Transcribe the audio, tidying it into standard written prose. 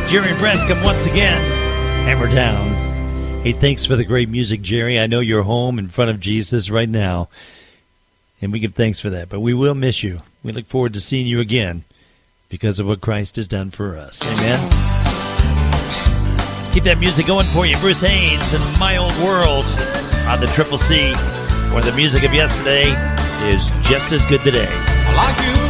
Jerry Branscombe once again. Hammer down. Hey, thanks for the great music, Jerry. I know you're home in front of Jesus right now, and we give thanks for that. But we will miss you. We look forward to seeing you again because of what Christ has done for us. Amen. Let's keep that music going for you. Bruce Haynes and My Old World on the Triple C, where the music of yesterday is just as good today. I like you.